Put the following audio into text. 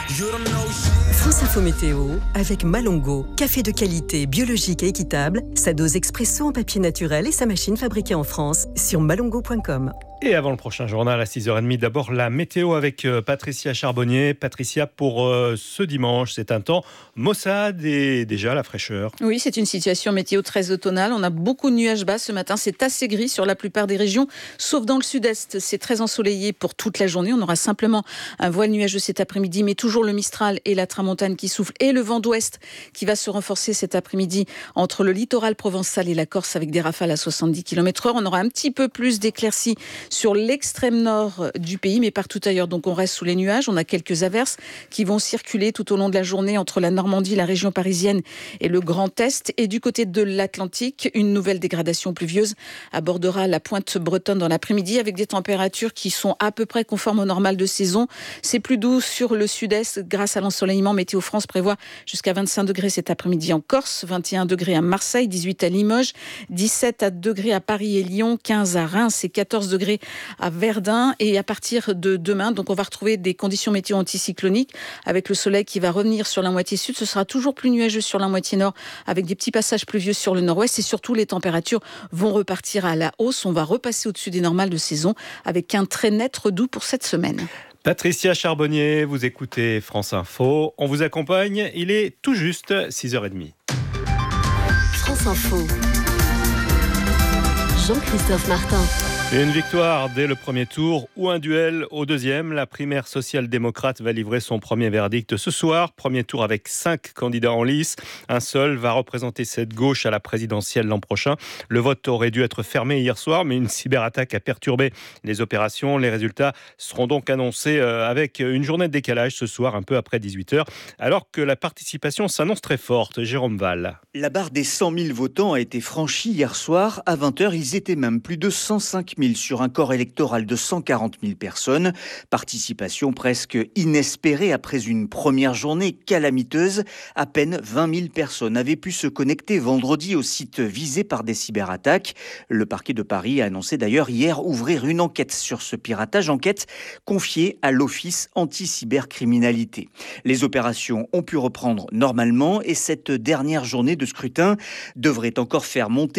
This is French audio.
France Info Météo avec Malongo. Café de qualité, biologique et équitable. Sa dose expresso en papier naturel et sa machine fabriquée en France sur malongo.com. Et avant le prochain journal à 6h30, d'abord la météo avec Patricia Charbonnier. Patricia, pour ce dimanche, c'est un temps maussade et déjà la fraîcheur. Oui, c'est une situation météo très automnale. On a beaucoup de nuages bas ce matin. C'est assez gris sur la plupart des régions, sauf dans le sud-est. C'est très ensoleillé pour toute la journée. On aura simplement un voile nuageux cet après-midi, mais toujours le Mistral et la tramontane qui soufflent et le vent d'ouest qui va se renforcer cet après-midi entre le littoral provençal et la Corse avec des rafales à 70 km/h. On aura un petit peu plus d'éclaircies sur l'extrême nord du pays, mais partout ailleurs. Donc on reste sous les nuages. On a quelques averses qui vont circuler tout au long de la journée entre la Normandie, la région parisienne et le Grand Est. Et du côté de l'Atlantique, une nouvelle dégradation pluvieuse abordera la pointe bretonne dans l'après-midi avec des températures qui sont à peu près conformes au normal de saison. C'est plus doux sur le sud-est grâce à l'ensoleillement. Météo France prévoit jusqu'à 25 degrés cet après-midi en Corse, 21 degrés à Marseille, 18 à Limoges, 17 degrés à Paris et Lyon, 15 à Reims et 14 degrés à Verdun. Et à partir de demain, donc on va retrouver des conditions météo anticycloniques avec le soleil qui va revenir sur la moitié sud. Ce sera toujours plus nuageux sur la moitié nord avec des petits passages pluvieux sur le nord-ouest et surtout les températures vont repartir à la hausse. On va repasser au-dessus des normales de saison avec un très net redout pour cette semaine. Patricia Charbonnier, vous écoutez France Info. On vous accompagne, il est tout juste 6h30. France Info. Jean-Christophe Martin. Une victoire dès le premier tour ou un duel au deuxième. La primaire social-démocrate va livrer son premier verdict ce soir. Premier tour avec 5 candidats en lice. Un seul va représenter cette gauche à la présidentielle l'an prochain. Le vote aurait dû être fermé hier soir, mais une cyberattaque a perturbé les opérations. Les résultats seront donc annoncés avec une journée de décalage ce soir, un peu après 18h, alors que la participation s'annonce très forte. Jérôme Val. La barre des 100 000 votants a été franchie hier soir. À 20h, ils étaient même plus de 105 000 sur un corps électoral de 140 000 personnes. Participation presque inespérée après une première journée calamiteuse. À peine 20 000 personnes avaient pu se connecter vendredi au site visé par des cyberattaques. Le parquet de Paris a annoncé d'ailleurs hier ouvrir une enquête sur ce piratage, enquête confiée à l'Office anti-cybercriminalité. Les opérations ont pu reprendre normalement et cette dernière journée de scrutin devrait encore faire monter